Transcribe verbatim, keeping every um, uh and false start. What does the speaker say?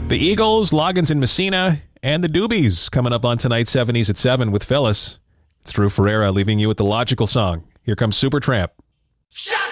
The Eagles, Loggins and Messina, and the Doobies coming up on tonight's seventies at seven with Phyllis. It's Drew Ferreira leaving you with the logical song. Here comes Supertramp.